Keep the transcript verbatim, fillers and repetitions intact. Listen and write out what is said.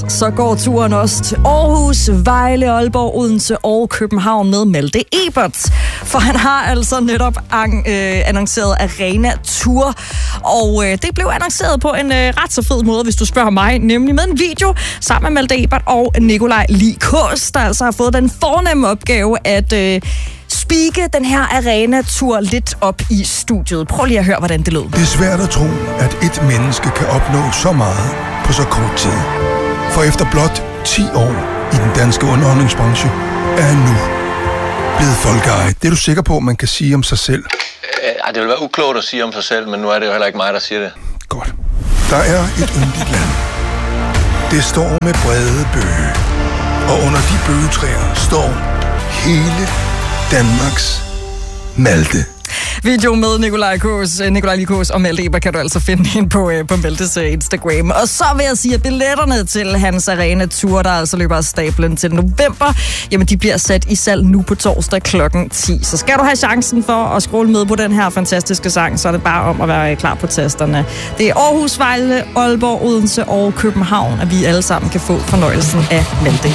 så går turen også til Aarhus, Vejle, Aalborg, Odense og København med Malte Ebert. For han har altså netop an, øh, annonceret Arena Tour, og øh, det blev annonceret på en øh, ret så fed måde, hvis du spørger mig, nemlig med en video sammen med Malte Ebert og Nikolaj Likås, der altså har fået den fornemme opgave at øh, speake den her Arena-tur lidt op i studiet. Prøv lige at høre, hvordan det lød. Det er svært at tro, at et menneske kan opnå så meget på så kort tid. For efter blot ti år i den danske underholdningsbranche, er han nu blevet folkeeje. Det er du sikker på, man kan sige om sig selv? Øh, det vil være uklogt at sige om sig selv, men nu er det jo heller ikke mig, der siger det. Godt. Der er et yndigt land. Det står med brede bøge. Og under de bøgetræer står hele Danmarks Malte. Video med Nikolaj Likås, Nikolaj Likås og Malte Ebert kan du altså finde ind på, på Maltes Instagram. Og så vil jeg sige, at billetterne til hans Arena-tur, der altså løber af stablen til november, jamen de bliver sat i salg nu på torsdag klokken ti. Så skal du have chancen for at scrolle med på den her fantastiske sang, så er det bare om at være klar på tasterne. Det er Aarhus, Vejle, Aalborg, Odense og København, at vi alle sammen kan få fornøjelsen af Malte.